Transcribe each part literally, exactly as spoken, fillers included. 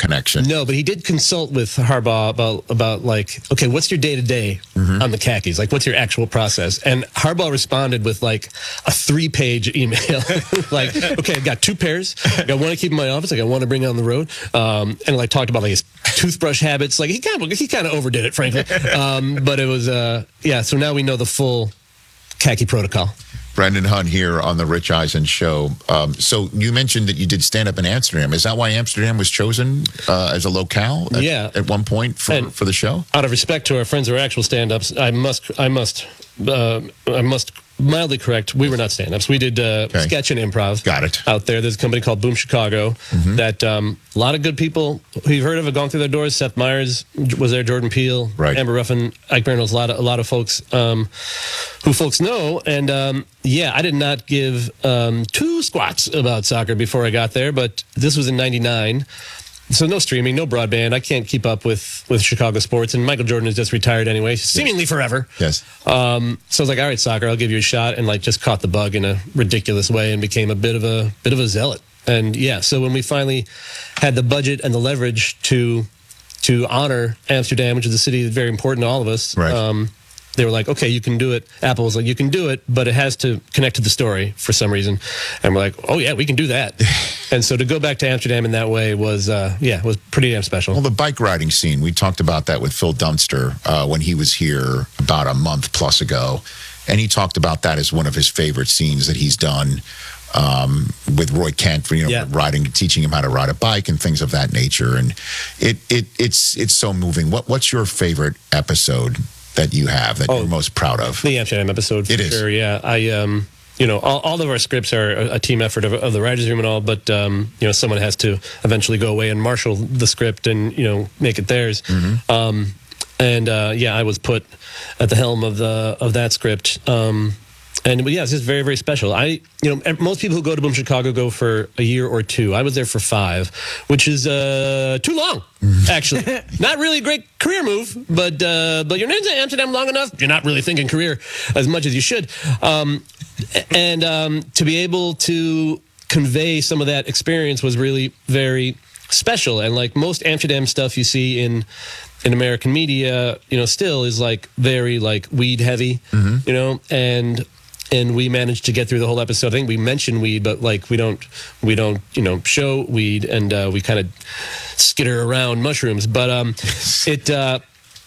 connection. No, but he did consult with Harbaugh about, about like, okay, what's your day-to-day mm-hmm. on the khakis? Like, what's your actual process? And Harbaugh responded with, like, a three-page email. Like, okay, I've got two pairs. I got one to keep in my office. I got one to bring on the road. Um, and, like, talked about, like, his toothbrush habits. Like, he kind of, he kind of overdid it, frankly. Um, but it was, uh, yeah, so now we know the full khaki protocol. Brendan Hunt here on the Rich Eisen Show. Um, so you mentioned that you did stand up in Amsterdam. Is that why Amsterdam was chosen uh, as a locale? At, yeah. At one point for and for the show. Out of respect to our friends who are actual stand-ups, I must I must uh, I must mildly correct. We were not stand-ups. We did uh, okay. sketch and improv. Got it. Out there, there's a company called Boom Chicago mm-hmm. that um, a lot of good people who you've heard of have gone through their doors. Seth Meyers was there. Jordan Peele, right. Amber Ruffin, Ike Barinholtz. A lot of a lot of folks um, who folks know. And um, yeah, I did not give um, two squats about soccer before I got there, but this was in ninety-nine. So no streaming, no broadband. I can't keep up with, with Chicago sports. And Michael Jordan is just retired anyway, seemingly forever. Yes. Um, so I was like, all right, soccer, I'll give you a shot. And like just caught the bug in a ridiculous way and became a bit of a bit of a zealot. And yeah, so when we finally had the budget and the leverage to to honor Amsterdam, which is a city that's very important to all of us, right. um, they were like, okay, you can do it. Apple was like, you can do it, but it has to connect to the story for some reason. And we're like, oh, yeah, we can do that. And so to go back to Amsterdam in that way was, uh, yeah, was pretty damn special. Well, the bike riding scene, we talked about that with Phil Dunster uh, when he was here about a month plus ago. And he talked about that as one of his favorite scenes that he's done um, with Roy Kent, you know, yeah. riding, teaching him how to ride a bike and things of that nature. And it it it's it's so moving. What What's your favorite episode that you have that oh, you're most proud of? The Amsterdam episode, for it is. Sure, yeah. I, um, you know, all, all of our scripts are a, a team effort of, of the writers' room and all, but, um, you know, someone has to eventually go away and marshal the script and, you know, make it theirs. Mm-hmm. Um, and, uh, yeah, I was put at the helm of the of that script. Um, and, but yeah, it's just very, very special. I, you know, most people who go to Boom Chicago go for a year or two. I was there for five, which is uh, too long, actually. Not really a great career move, but uh, but you're in Amsterdam long enough, you're not really thinking career as much as you should. Um, and um, to be able to convey some of that experience was really very special. And like most Amsterdam stuff you see in in American media, you know, still is like very like weed heavy, mm-hmm. you know, and and we managed to get through the whole episode. I think we mention weed, but like we don't we don't you know show weed, and uh, we kind of skitter around mushrooms. But um, it. Uh,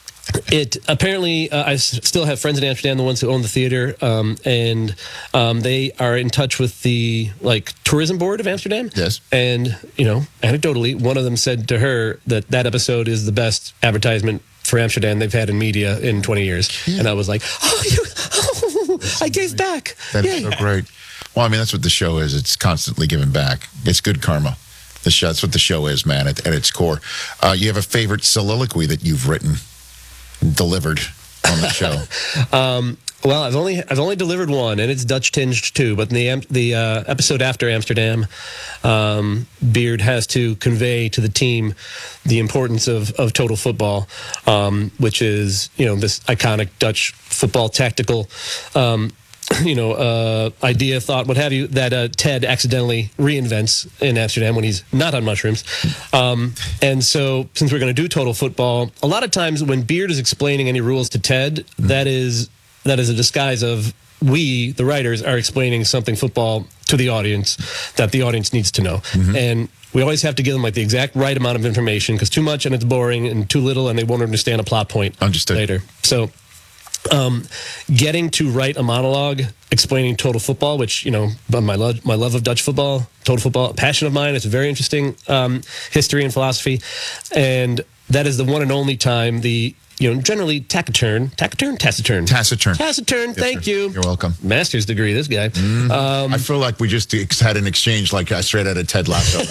It apparently, uh, I s- still have friends in Amsterdam, the ones who own the theater, um, and um, they are in touch with the like tourism board of Amsterdam. Yes. And you know, anecdotally, one of them said to her that that episode is the best advertisement for Amsterdam they've had in media in twenty years. Yeah. And I was like, oh, you, oh I gave back. That's Yay. so great. Well, I mean, that's what the show is. It's constantly giving back. It's good karma. The show, that's what the show is, man, at, at its core. Uh, you have a favorite soliloquy that you've written? Delivered on the show? um, well, I've only I've only delivered one, and it's Dutch tinged too. But in the the uh, episode after Amsterdam, um, Beard has to convey to the team the importance of, of total football, um, which is you know this iconic Dutch football tactical. Um, you know, uh, idea, thought, what have you, that uh, Ted accidentally reinvents in Amsterdam when he's not on mushrooms. Um, and so, since we're going to do total football, a lot of times when Beard is explaining any rules to Ted, mm-hmm. that is that is a disguise of we, the writers, are explaining something football to the audience that the audience needs to know. Mm-hmm. And we always have to give them like the exact right amount of information, because too much and it's boring, and too little and they won't understand a plot point Understood. later. So. Um, getting to write a monologue explaining total football, which, you know, my love, my love of Dutch football, total football, a passion of mine. It's a very interesting um, history and philosophy. And that is the one and only time the, you know, generally taciturn, taciturn, taciturn. Taciturn. Taciturn, yes, thank sir. you. You're welcome. Master's degree, this guy. Mm. Um, I feel like we just ex- had an exchange like uh, straight out of Ted Lasso.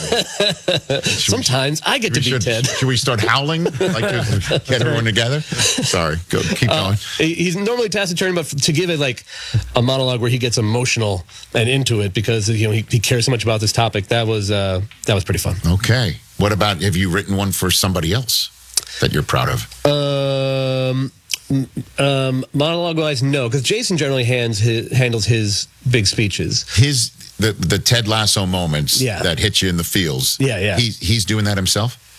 Sometimes we, I get to be should, Ted. Should we start howling like to get everyone together? Sorry, go keep going. Uh, he's normally taciturn, but to give it like a monologue where he gets emotional and into it because you know he, he cares so much about this topic, that was uh, that was pretty fun. Okay. What about, have you written one for somebody else that you're proud of? Um... Um, monologue-wise, no, because Jason generally hands his, handles his big speeches. His the the Ted Lasso moments yeah. that hit you in the feels. Yeah, yeah. He, he's doing that himself?